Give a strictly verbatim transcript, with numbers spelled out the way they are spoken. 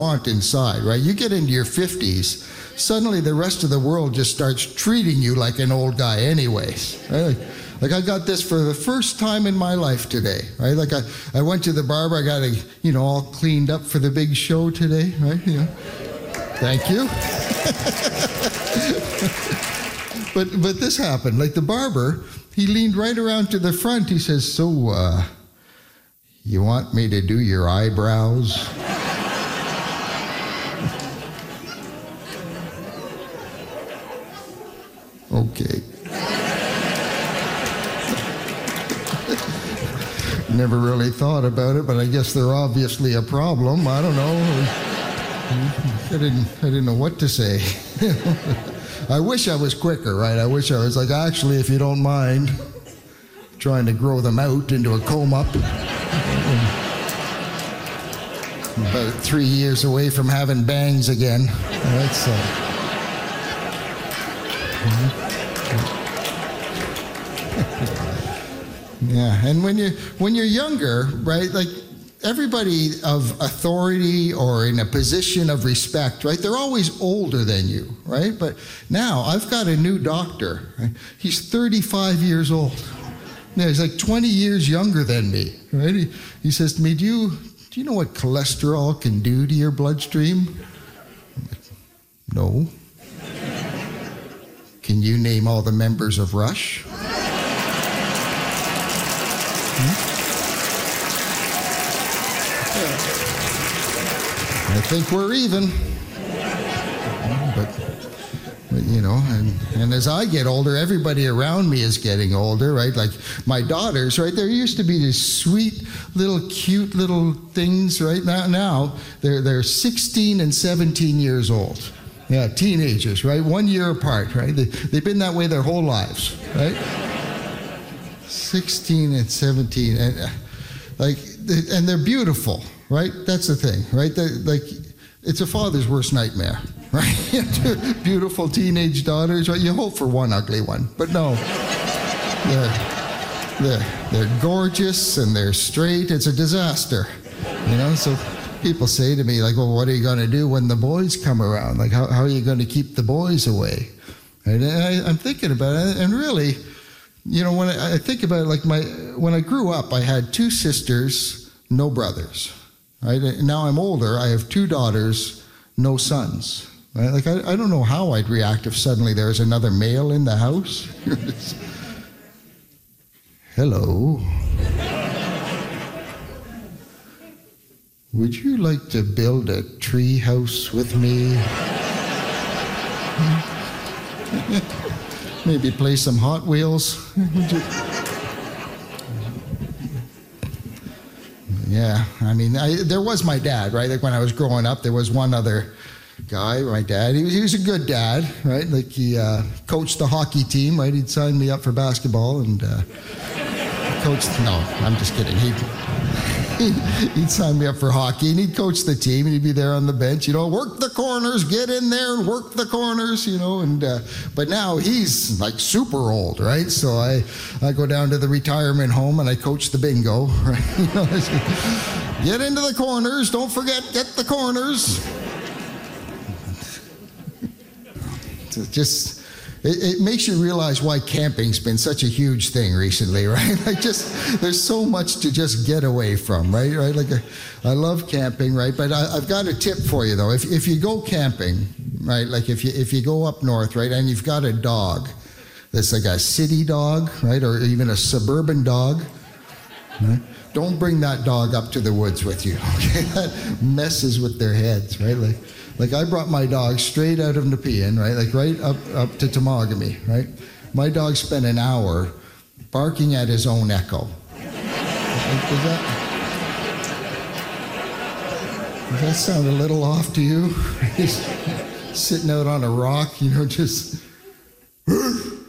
want inside, right? You get into your fifties, suddenly the rest of the world just starts treating you like an old guy anyways, right? Like, like I got this for the first time in my life today, right? Like I, I went to the barber, I got it, you know, all cleaned up for the big show today, right? You know, thank you. but but this happened, like the barber, he leaned right around to the front. He says, so, uh, you want me to do your eyebrows? Okay. Never really thought about it, but I guess they're obviously a problem. I don't know. I didn't, I didn't know what to say. I wish I was quicker, right? I wish I was like, actually, if you don't mind, trying to grow them out into a comb up. About three years away from having bangs again. That's uh, yeah, and when you when you're younger, right, like everybody of authority or in a position of respect, right, they're always older than you, right? But now I've got a new doctor. Right? He's thirty-five years old. Yeah, he's like twenty years younger than me, right? He, he says to me, do you do you know what cholesterol can do to your bloodstream? I'm like, no. Can you name all the members of Rush? Hmm? I think we're even. But, but you know, and, and as I get older, everybody around me is getting older, right? Like my daughters, right? There used to be these sweet little cute little things, right? Now, now they're, they're sixteen and seventeen years old. Yeah, teenagers, right? One year apart, right? They, they've been that way their whole lives, right? sixteen and seventeen, and uh, like, and they're beautiful, right? That's the thing, right? They're, like, it's a father's worst nightmare, right? Two beautiful teenage daughters, right? You hope for one ugly one, but no, they're they're they're gorgeous and they're straight. It's a disaster, you know. So people say to me, like, well, what are you going to do when the boys come around? Like, how, how are you going to keep the boys away? And I, I'm thinking about it, and really, you know, when I, I think about it, like my, when I grew up, I had two sisters, no brothers, right? And now I'm older, I have two daughters, no sons, right? Like, I, I don't know how I'd react if suddenly there's another male in the house. Hello. Would you like to build a tree house with me? Maybe play some Hot Wheels? Yeah, I mean, I, there was my dad, right? Like when I was growing up, there was one other guy, my dad. He was, he was a good dad, right? Like he uh, coached the hockey team, right? He'd sign me up for basketball and uh, coached, no, I'm just kidding. He'd, He'd sign me up for hockey, and he'd coach the team, and he'd be there on the bench, you know, work the corners, get in there and work the corners, you know, and, uh, but now he's like super old, right? So I, I go down to the retirement home, and I coach the bingo, right? You know, get into the corners, don't forget, get the corners. So just... It, it makes you realize why camping's been such a huge thing recently, right? Like just, there's so much to just get away from, right? Right? Like I, I love camping, right? But I, I've got a tip for you though. If if you go camping, right? Like if you if you go up north, right, and you've got a dog that's like a city dog, right, or even a suburban dog, right? Don't bring that dog up to the woods with you. Okay, that messes with their heads, right? Like. Like I brought my dog straight out of Nepean, right? Like right up, up to Temagami, right? My dog spent an hour barking at his own echo. Does that, does that sound a little off to you? He's sitting out on a rock, you know, just...